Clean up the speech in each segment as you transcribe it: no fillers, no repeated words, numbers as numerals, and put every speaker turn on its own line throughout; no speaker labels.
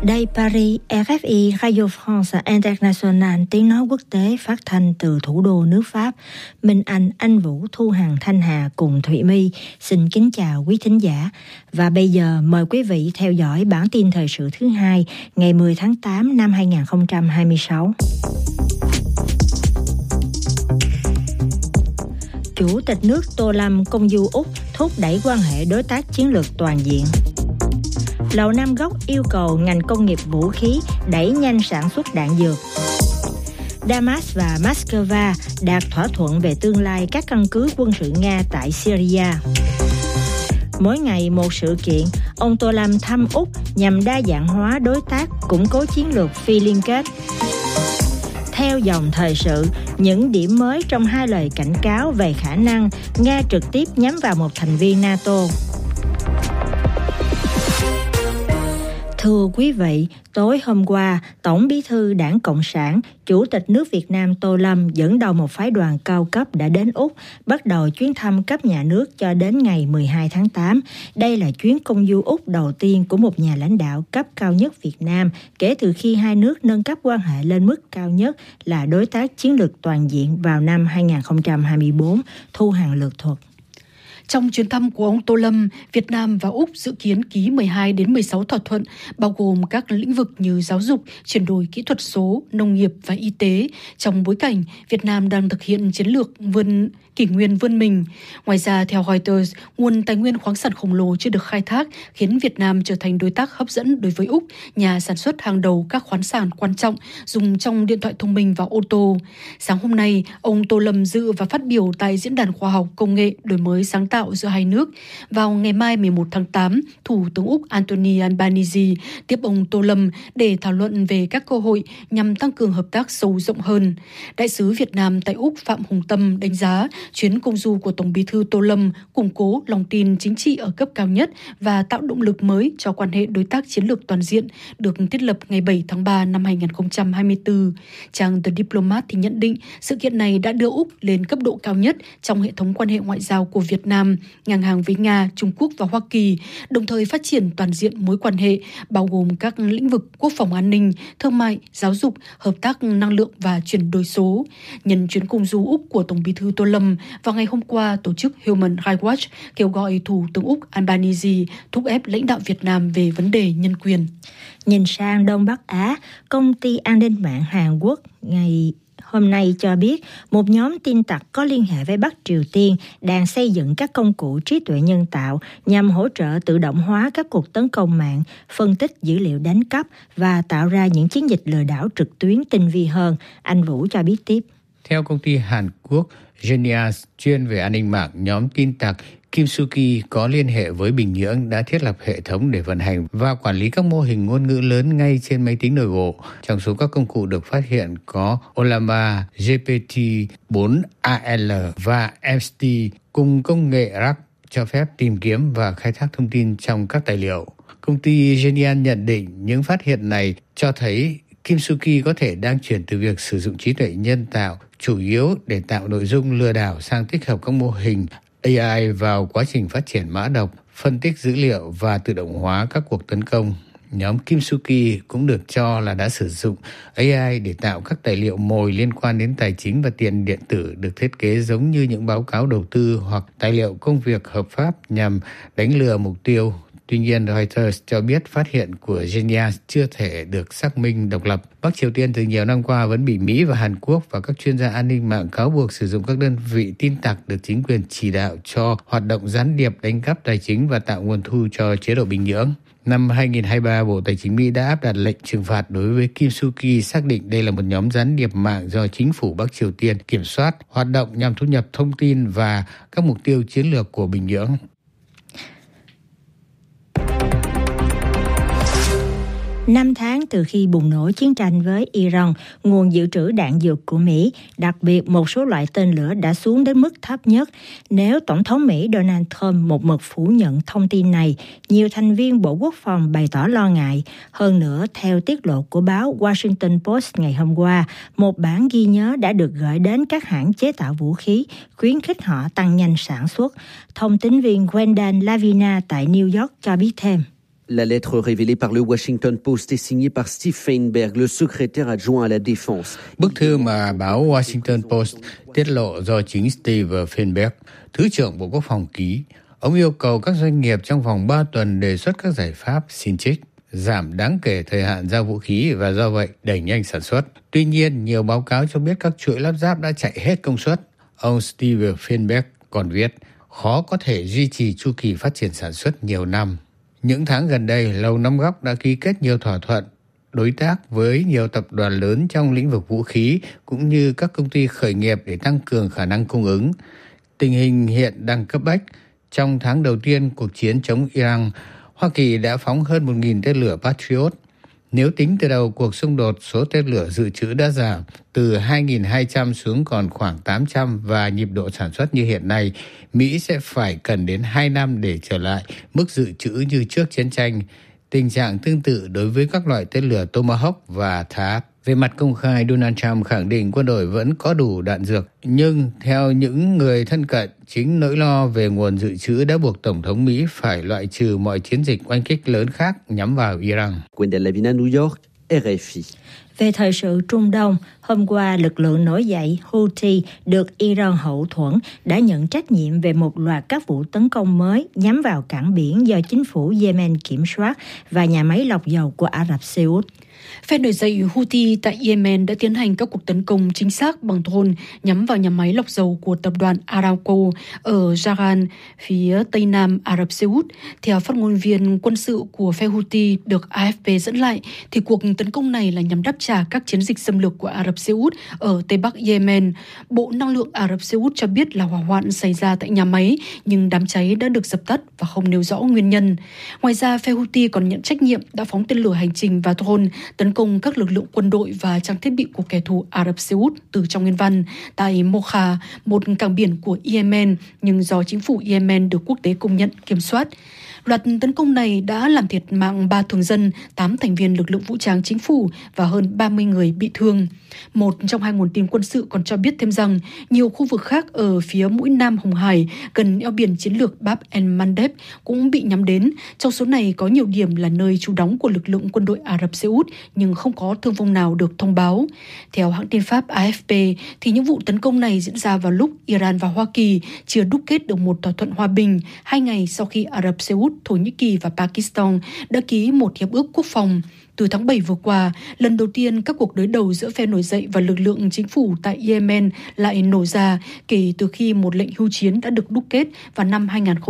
Đây Paris, RFI Radio France International, tiếng nói quốc tế phát thanh từ thủ đô nước Pháp. Minh Anh Vũ, Thu Hằng, Thanh Hà cùng Thụy My xin kính chào quý thính giả. Và bây giờ mời quý vị theo dõi bản tin thời sự thứ hai ngày 10 tháng 8 năm 2026. Chủ tịch nước Tô Lâm công du Úc thúc đẩy quan hệ đối tác chiến lược toàn diện. Lầu Năm Góc yêu cầu ngành công nghiệp vũ khí đẩy nhanh sản xuất đạn dược. Damas và Moscow đạt thỏa thuận về tương lai các căn cứ quân sự Nga tại Syria. Mỗi ngày một sự kiện, ông Tô Lâm thăm Úc nhằm đa dạng hóa đối tác, củng cố chiến lược phi liên kết. Theo dòng thời sự, những điểm mới trong hai lời cảnh cáo về khả năng Nga trực tiếp nhắm vào một thành viên NATO. Thưa quý vị, tối hôm qua, Tổng Bí thư Đảng Cộng sản, Chủ tịch nước Việt Nam Tô Lâm dẫn đầu một phái đoàn cao cấp đã đến Úc, bắt đầu chuyến thăm cấp nhà nước cho đến ngày 12 tháng 8. Đây là chuyến công du Úc đầu tiên của một nhà lãnh đạo cấp cao nhất Việt Nam kể từ khi hai nước nâng cấp quan hệ lên mức cao nhất là đối tác chiến lược toàn diện vào năm 2024. Thu Hằng lược thuật.
Trong chuyến thăm của ông Tô Lâm, Việt Nam và Úc dự kiến ký 12 đến 16 thỏa thuận, bao gồm các lĩnh vực như giáo dục, chuyển đổi kỹ thuật số, nông nghiệp và y tế, trong bối cảnh Việt Nam đang thực hiện chiến lược kỷ nguyên vươn mình. Ngoài ra, theo Reuters, nguồn tài nguyên khoáng sản khổng lồ chưa được khai thác khiến Việt Nam trở thành đối tác hấp dẫn đối với Úc, nhà sản xuất hàng đầu các khoáng sản quan trọng dùng trong điện thoại thông minh và ô tô. Sáng hôm nay, ông Tô Lâm dự và phát biểu tại Diễn đàn Khoa học Công nghệ đổi mới sáng tạo giữa hai nước. Vào ngày mai 11 tháng 8, Thủ tướng Úc Anthony Albanese tiếp ông Tô Lâm để thảo luận về các cơ hội nhằm tăng cường hợp tác sâu rộng hơn. Đại sứ Việt Nam tại Úc Phạm Hùng Tâm đánh giá chuyến công du của Tổng Bí thư Tô Lâm củng cố lòng tin chính trị ở cấp cao nhất và tạo động lực mới cho quan hệ đối tác chiến lược toàn diện được thiết lập ngày 7 tháng 3 năm 2024. Trang The Diplomat thì nhận định sự kiện này đã đưa Úc lên cấp độ cao nhất trong hệ thống quan hệ ngoại giao của Việt Nam, ngang hàng với Nga, Trung Quốc và Hoa Kỳ, đồng thời phát triển toàn diện mối quan hệ bao gồm các lĩnh vực quốc phòng an ninh, thương mại, giáo dục, hợp tác năng lượng và chuyển đổi số. Nhân chuyến công du Úc của Tổng Bí thư Tô Lâm, vào ngày hôm qua, tổ chức Human Rights Watch kêu gọi Thủ tướng Úc Albanese thúc ép lãnh đạo Việt Nam về vấn đề nhân quyền.
Nhìn sang Đông Bắc Á, công ty an ninh mạng Hàn Quốc ngày hôm nay cho biết một nhóm tin tặc có liên hệ với Bắc Triều Tiên đang xây dựng các công cụ trí tuệ nhân tạo nhằm hỗ trợ tự động hóa các cuộc tấn công mạng, phân tích dữ liệu đánh cắp và tạo ra những chiến dịch lừa đảo trực tuyến tinh vi hơn. Anh Vũ cho biết tiếp.
Theo công ty Hàn Quốc Genius chuyên về an ninh mạng, nhóm tin tặc Kim Suki có liên hệ với Bình Nhưỡng đã thiết lập hệ thống để vận hành và quản lý các mô hình ngôn ngữ lớn ngay trên máy tính nội bộ. Trong số các công cụ được phát hiện có Ollama, GPT-4AL và MST cùng công nghệ RAG cho phép tìm kiếm và khai thác thông tin trong các tài liệu. Công ty Genius nhận định những phát hiện này cho thấy Kim Suki có thể đang chuyển từ việc sử dụng trí tuệ nhân tạo chủ yếu để tạo nội dung lừa đảo sang tích hợp các mô hình AI vào quá trình phát triển mã độc, phân tích dữ liệu và tự động hóa các cuộc tấn công. Nhóm Kim Suki cũng được cho là đã sử dụng AI để tạo các tài liệu mồi liên quan đến tài chính và tiền điện tử được thiết kế giống như những báo cáo đầu tư hoặc tài liệu công việc hợp pháp nhằm đánh lừa mục tiêu. Tuy nhiên, Reuters cho biết phát hiện của Genius chưa thể được xác minh độc lập. Bắc Triều Tiên từ nhiều năm qua vẫn bị Mỹ và Hàn Quốc và các chuyên gia an ninh mạng cáo buộc sử dụng các đơn vị tin tặc được chính quyền chỉ đạo cho hoạt động gián điệp đánh cắp tài chính và tạo nguồn thu cho chế độ Bình Nhưỡng. Năm 2023, Bộ Tài chính Mỹ đã áp đặt lệnh trừng phạt đối với Kim Suki, xác định đây là một nhóm gián điệp mạng do chính phủ Bắc Triều Tiên kiểm soát, hoạt động nhằm thu nhập thông tin và các mục tiêu chiến lược của Bình Nhưỡng.
5 tháng từ khi bùng nổ chiến tranh với Iran, nguồn dự trữ đạn dược của Mỹ, đặc biệt một số loại tên lửa đã xuống đến mức thấp nhất. Nếu Tổng thống Mỹ Donald Trump một mực phủ nhận thông tin này, nhiều thành viên Bộ Quốc phòng bày tỏ lo ngại. Hơn nữa, theo tiết lộ của báo Washington Post ngày hôm qua, một bản ghi nhớ đã được gửi đến các hãng chế tạo vũ khí, khuyến khích họ tăng nhanh sản xuất. Thông tín viên Wendell Lavina tại New York cho biết thêm.
La lettre révélée par le Washington Post est signée par Steve Feinberg, le secrétaire adjoint à la défense.
Bức thư mà báo Washington Post tiết lộ do chính Steve Feinberg, Thứ trưởng Bộ Quốc phòng ký. Ông yêu cầu các doanh nghiệp trong vòng 3 tuần đề xuất các giải pháp xin trích, giảm đáng kể thời hạn giao vũ khí và do vậy đẩy nhanh sản xuất. Tuy nhiên, nhiều báo cáo cho biết các chuỗi lắp ráp đã chạy hết công suất. Ông Steve Feinberg còn viết, khó có thể duy trì chu kỳ phát triển sản xuất nhiều năm. Những tháng gần đây, Lầu Năm Góc đã ký kết nhiều thỏa thuận đối tác với nhiều tập đoàn lớn trong lĩnh vực vũ khí cũng như các công ty khởi nghiệp để tăng cường khả năng cung ứng. Tình hình hiện đang cấp bách. Trong tháng đầu tiên cuộc chiến chống Iran, Hoa Kỳ đã phóng hơn 1.000 tên lửa Patriot. Nếu tính từ đầu cuộc xung đột, số tên lửa dự trữ đã giảm từ 2.200 xuống còn khoảng 800 và nhịp độ sản xuất như hiện nay, Mỹ sẽ phải cần đến 2 năm để trở lại mức dự trữ như trước chiến tranh. Tình trạng tương tự đối với các loại tên lửa Tomahawk và THAAD. Về mặt công khai, Donald Trump khẳng định quân đội vẫn có đủ đạn dược, nhưng theo những người thân cận, chính nỗi lo về nguồn dự trữ đã buộc Tổng thống Mỹ phải loại trừ mọi chiến dịch oanh kích lớn khác nhắm vào Iran.
Gwendal Lavina, New York, RFI.
Về thời sự Trung Đông, hôm qua lực lượng nổi dậy Houthi được Iran hậu thuẫn đã nhận trách nhiệm về một loạt các vụ tấn công mới nhắm vào cảng biển do chính phủ Yemen kiểm soát và nhà máy lọc dầu của Ả Rập Xê Út.
Phe nổi dậy Houthi tại Yemen đã tiến hành các cuộc tấn công chính xác bằng drone nhắm vào nhà máy lọc dầu của tập đoàn Aramco ở Jaran, phía tây nam Ả Rập Xê Út. Theo phát ngôn viên quân sự của phe Houthi được AFP dẫn lại, thì cuộc tấn công này là nhằm đáp trả các chiến dịch xâm lược của Ả Rập Xê Út ở tây bắc Yemen. Bộ Năng lượng Ả Rập Xê Út cho biết là hỏa hoạn xảy ra tại nhà máy, nhưng đám cháy đã được dập tắt và không nêu rõ nguyên nhân. Ngoài ra, phe Houthi còn nhận trách nhiệm đã phóng tên lửa hành trình và drone tấn công các lực lượng quân đội và trang thiết bị của kẻ thù Ả Rập Xê Út từ trong nguyên văn tại Mocha, một cảng biển của Yemen, nhưng do chính phủ Yemen được quốc tế công nhận kiểm soát. Loạt tấn công này đã làm thiệt mạng 3 thường dân, 8 thành viên lực lượng vũ trang chính phủ và hơn 30 người bị thương. Một trong hai nguồn tin quân sự còn cho biết thêm rằng nhiều khu vực khác ở phía mũi Nam Hồng Hải gần eo biển chiến lược Bab el-Mandeb cũng bị nhắm đến. Trong số này có nhiều điểm là nơi trú đóng của lực lượng quân đội Ả Rập Xê Út nhưng không có thương vong nào được thông báo. Theo hãng tin Pháp AFP, thì những vụ tấn công này diễn ra vào lúc Iran và Hoa Kỳ chưa đúc kết được một thỏa thuận hòa bình 2 ngày sau khi Ả Rập Xê Út, Thổ Nhĩ Kỳ và Pakistan đã ký một hiệp ước quốc phòng. Từ tháng 7 vừa qua, lần đầu tiên các cuộc đối đầu giữa phe nổi dậy và lực lượng chính phủ tại Yemen lại nổ ra kể từ khi một lệnh hưu chiến đã được đúc kết vào năm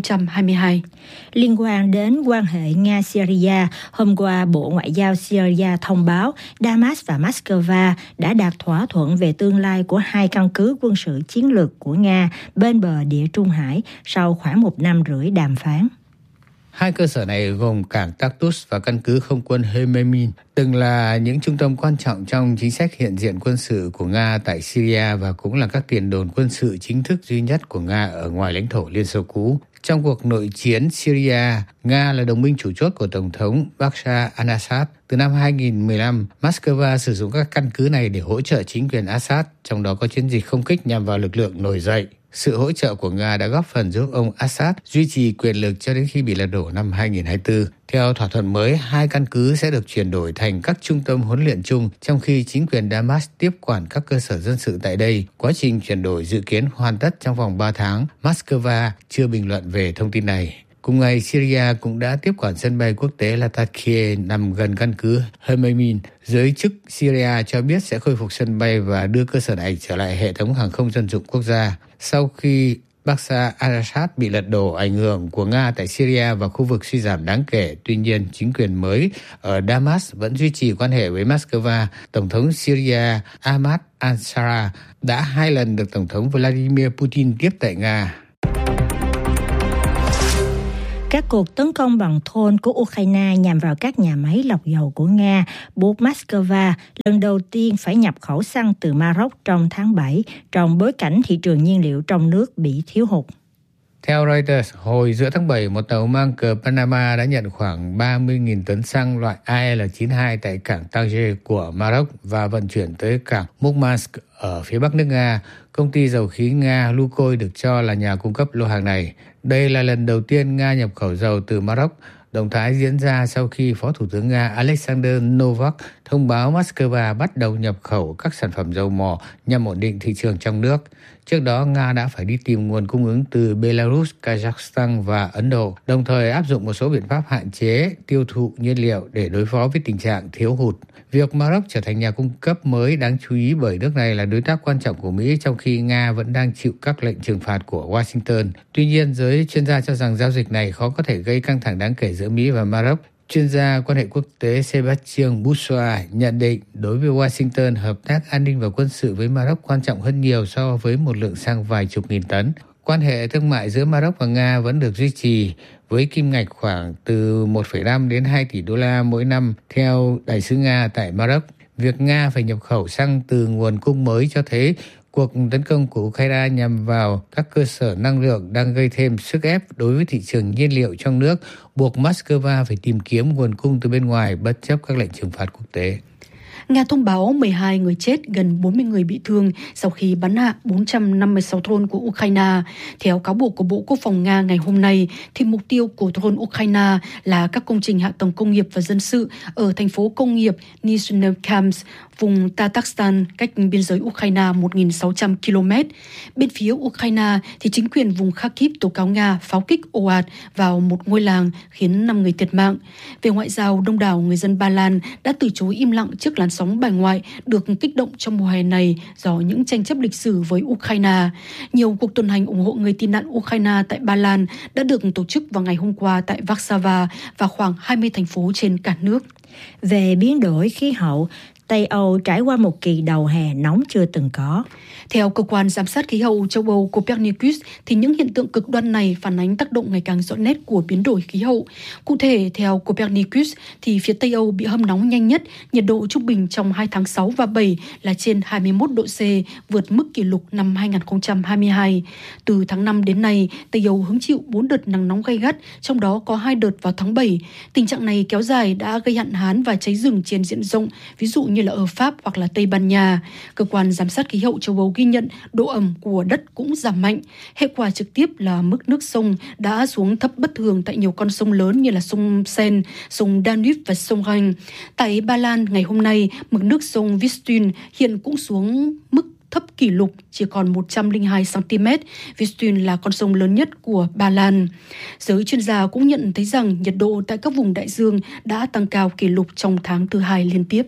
2022.
Liên quan đến quan hệ Nga-Syria, hôm qua Bộ Ngoại giao Syria thông báo Damas và Moscow đã đạt thỏa thuận về tương lai của hai căn cứ quân sự chiến lược của Nga bên bờ Địa Trung Hải sau khoảng 1 năm rưỡi đàm phán.
Hai cơ sở này gồm cảng Tartus và căn cứ không quân Hememin, từng là những trung tâm quan trọng trong chính sách hiện diện quân sự của Nga tại Syria và cũng là các tiền đồn quân sự chính thức duy nhất của Nga ở ngoài lãnh thổ Liên Xô cũ. Trong cuộc nội chiến Syria, Nga là đồng minh chủ chốt của Tổng thống Bashar al-Assad. Từ năm 2015, Moscow sử dụng các căn cứ này để hỗ trợ chính quyền Assad, trong đó có chiến dịch không kích nhằm vào lực lượng nổi dậy. Sự hỗ trợ của Nga đã góp phần giúp ông Assad duy trì quyền lực cho đến khi bị lật đổ năm 2024. Theo thỏa thuận mới, hai căn cứ sẽ được chuyển đổi thành các trung tâm huấn luyện chung, trong khi chính quyền Damas tiếp quản các cơ sở dân sự tại đây. Quá trình chuyển đổi dự kiến hoàn tất trong vòng 3 tháng. Moscow chưa bình luận về thông tin này. Cùng ngày, Syria cũng đã tiếp quản sân bay quốc tế Latakia nằm gần căn cứ Hememin. Giới chức Syria cho biết sẽ khôi phục sân bay và đưa cơ sở này trở lại hệ thống hàng không dân dụng quốc gia. Sau khi Bashar al-Assad bị lật đổ, ảnh hưởng của Nga tại Syria và khu vực suy giảm đáng kể. Tuy nhiên, chính quyền mới ở Damas vẫn duy trì quan hệ với Moscow. Tổng thống Syria Ahmad al-Shara đã 2 lần được Tổng thống Vladimir Putin tiếp tại Nga.
Các cuộc tấn công bằng drone của Ukraine nhằm vào các nhà máy lọc dầu của Nga buộc Moscow lần đầu tiên phải nhập khẩu xăng từ Maroc trong tháng 7, trong bối cảnh thị trường nhiên liệu trong nước bị thiếu hụt.
Theo Reuters, hồi giữa tháng 7, một tàu mang cờ Panama đã nhận khoảng 30.000 tấn xăng loại AL92 tại cảng Tanger của Maroc và vận chuyển tới cảng Murmansk ở phía bắc nước Nga. Công ty dầu khí Nga Lukoil được cho là nhà cung cấp lô hàng này. Đây là lần đầu tiên Nga nhập khẩu dầu từ Maroc. Động thái diễn ra sau khi Phó Thủ tướng Nga Alexander Novak thông báo Moscow bắt đầu nhập khẩu các sản phẩm dầu mỏ nhằm ổn định thị trường trong nước. Trước đó, Nga đã phải đi tìm nguồn cung ứng từ Belarus, Kazakhstan và Ấn Độ, đồng thời áp dụng một số biện pháp hạn chế tiêu thụ nhiên liệu để đối phó với tình trạng thiếu hụt. Việc Maroc trở thành nhà cung cấp mới đáng chú ý bởi nước này là đối tác quan trọng của Mỹ trong khi Nga vẫn đang chịu các lệnh trừng phạt của Washington. Tuy nhiên, giới chuyên gia cho rằng giao dịch này khó có thể gây căng thẳng đáng kể giữa Mỹ và Maroc. Chuyên gia quan hệ quốc tế Sébastien Bourgeois nhận định đối với Washington, hợp tác an ninh và quân sự với Maroc quan trọng hơn nhiều so với một lượng xăng vài chục nghìn tấn. Quan hệ thương mại giữa Maroc và Nga vẫn được duy trì với kim ngạch khoảng từ 1,5 đến 2 tỷ đô la mỗi năm theo đại sứ Nga tại Maroc. Việc Nga phải nhập khẩu xăng từ nguồn cung mới cho thấy cuộc tấn công của Ukraine nhằm vào các cơ sở năng lượng đang gây thêm sức ép đối với thị trường nhiên liệu trong nước, buộc Moscow phải tìm kiếm nguồn cung từ bên ngoài bất chấp các lệnh trừng phạt quốc tế.
Nga thông báo 12 người chết, gần 40 người bị thương sau khi bắn hạ 456 drone của Ukraine. Theo cáo buộc của Bộ Quốc phòng Nga ngày hôm nay, thì mục tiêu của drone Ukraine là các công trình hạ tầng công nghiệp và dân sự ở thành phố công nghiệp Nizhnekamsk, vùng Tatarstan, cách biên giới Ukraine 1.600 km. Bên phía Ukraine thì chính quyền vùng Kharkiv tố cáo Nga pháo kích ồ ạt vào một ngôi làng khiến 5 người thiệt mạng. Về ngoại giao, đông đảo người dân Ba Lan đã từ chối im lặng trước làn sóng bài ngoại được kích động trong mùa hè này do những tranh chấp lịch sử với Ukraine. Nhiều cuộc tuần hành ủng hộ người tị nạn Ukraine tại Ba Lan đã được tổ chức vào ngày hôm qua tại Warsaw và khoảng 20 thành phố trên cả nước.
Về biến đổi khí hậu, Tây Âu trải qua một kỳ đầu hè nóng chưa từng có.
Theo cơ quan giám sát khí hậu châu Âu Copernicus, thì những hiện tượng cực đoan này phản ánh tác động ngày càng rõ nét của biến đổi khí hậu. Cụ thể, theo Copernicus, thì phía Tây Âu bị hâm nóng nhanh nhất, nhiệt độ trung bình trong 2 tháng 6 và 7 là trên 21 độ C, vượt mức kỷ lục năm 2022. Từ tháng 5 đến nay, Tây Âu hứng chịu 4 đợt nắng nóng gay gắt, trong đó có 2 đợt vào tháng 7. Tình trạng này kéo dài đã gây hạn hán và cháy rừng trên diện rộng, ví dụ như là ở Pháp hoặc là Tây Ban Nha. Cơ quan giám sát khí hậu châu Âu ghi nhận độ ẩm của đất cũng giảm mạnh. Hệ quả trực tiếp là mức nước sông đã xuống thấp bất thường tại nhiều con sông lớn như là sông Sen, sông Danube và sông Rhine. Tại Ba Lan ngày hôm nay, mực nước sông Vistun hiện cũng xuống mức thấp kỷ lục, chỉ còn 102 cm. Vistun là con sông lớn nhất của Ba Lan. Giới chuyên gia cũng nhận thấy rằng nhiệt độ tại các vùng đại dương đã tăng cao kỷ lục trong tháng thứ 2 liên tiếp.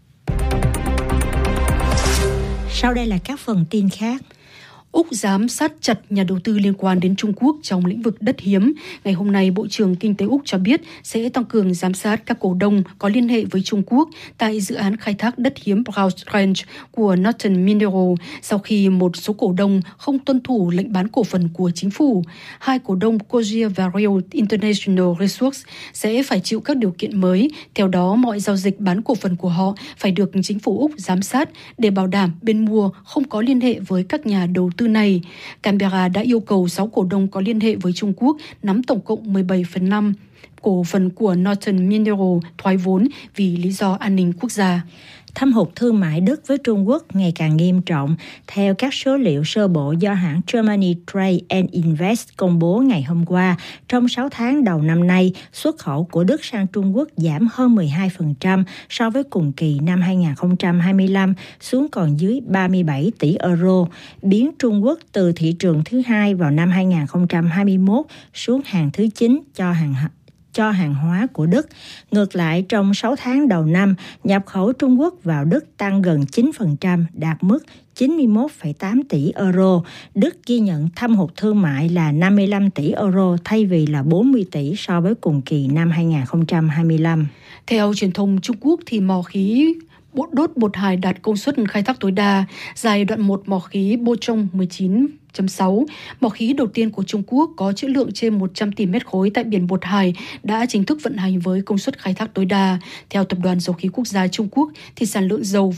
Sau đây là các phần tin khác.
Úc giám sát chặt nhà đầu tư liên quan đến Trung Quốc trong lĩnh vực đất hiếm. Ngày hôm nay, Bộ trưởng Kinh tế Úc cho biết sẽ tăng cường giám sát các cổ đông có liên hệ với Trung Quốc tại dự án khai thác đất hiếm Browse Range của Northern Mineral sau khi một số cổ đông không tuân thủ lệnh bán cổ phần của chính phủ. Hai cổ đông Cogia và Rio International Resources sẽ phải chịu các điều kiện mới. Theo đó, mọi giao dịch bán cổ phần của họ phải được chính phủ Úc giám sát để bảo đảm bên mua không có liên hệ với các nhà đầu tư này. Canberra đã yêu cầu 6 cổ đông có liên hệ với Trung Quốc nắm tổng cộng 17/5 cổ phần của Northern Mineral thoái vốn vì lý do an ninh quốc gia.
Thâm hụt thương mại Đức với Trung Quốc ngày càng nghiêm trọng. Theo các số liệu sơ bộ do hãng Germany Trade and Invest công bố ngày hôm qua, trong 6 tháng đầu năm nay, xuất khẩu của Đức sang Trung Quốc giảm hơn 12% so với cùng kỳ năm 2025, xuống còn dưới 37 tỷ euro, biến Trung Quốc từ thị trường thứ hai vào năm 2021 xuống hàng thứ 9 cho hàng hóa của Đức. Ngược lại, trong 6 tháng đầu năm, nhập khẩu Trung Quốc vào Đức tăng gần 9%, đạt mức 91,8 tỷ euro. Đức ghi nhận thâm hụt thương mại là 55 tỷ euro thay vì là 40 tỷ so với cùng kỳ năm 2025.
Theo truyền thông Trung Quốc, thì mỏ khí đốt bột hải đạt công suất khai thác tối đa. Giai đoạn 1 mỏ khí Bochong 19.6, mỏ khí đầu tiên của Trung Quốc có trữ lượng trên 100 tỷ mét khối tại biển Bột Hải đã chính thức vận hành với công suất khai thác tối đa. Theo Tập đoàn Dầu khí Quốc gia Trung Quốc, thì sản lượng dầu